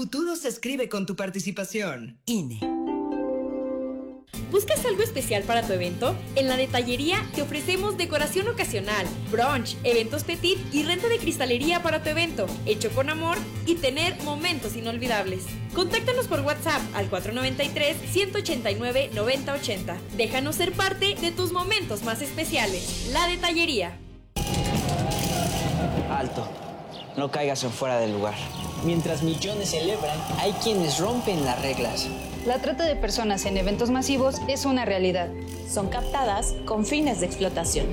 futuro se escribe con tu participación. INE. ¿Buscas algo especial para tu evento? En La Detallería te ofrecemos decoración ocasional, brunch, eventos petit y renta de cristalería para tu evento, hecho con amor y tener momentos inolvidables. Contáctanos por WhatsApp al 493-189-9080. Déjanos ser parte de tus momentos más especiales. La Detallería. Alto, no caigas en fuera del lugar. Mientras millones celebran, hay quienes rompen las reglas. La trata de personas en eventos masivos es una realidad. Son captadas con fines de explotación.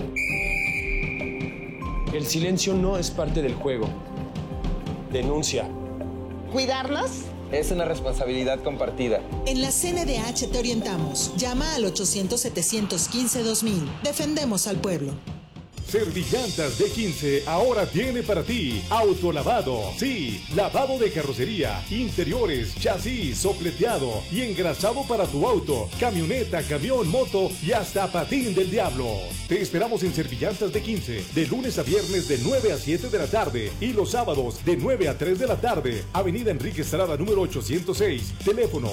El silencio no es parte del juego. Denuncia. ¿Cuidarlas? Es una responsabilidad compartida. En la CNDH te orientamos. Llama al 800-715-2000. Defendemos al pueblo. Servillantas D15 ahora tiene para ti autolavado. Sí, lavado de carrocería, interiores, chasis, sopleteado y engrasado para tu auto, camioneta, camión, moto y hasta patín del diablo. Te esperamos en Servillantas D15 de lunes a viernes de 9 a 7 de la tarde y los sábados de 9 a 3 de la tarde. Avenida Enrique Estrada número 806. Teléfono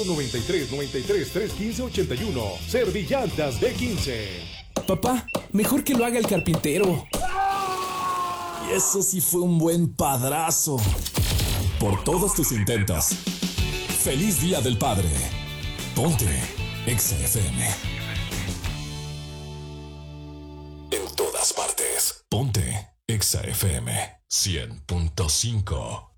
493-93-315-81. Servillantas D15. Papá, mejor que lo haga el carpintero. Y eso sí fue un buen padrazo. Por todos tus intentos. ¡Feliz Día del Padre! Ponte Exa FM. En todas partes. Ponte Exa FM 100.5.